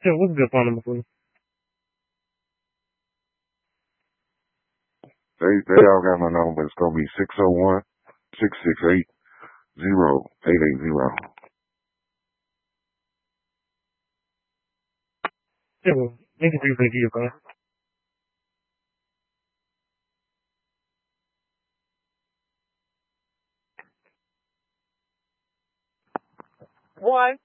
Yeah, what's the phone number, please? They all got my number, but it's gonna be 601-668-0880. Yeah, well, thank you for your call. One.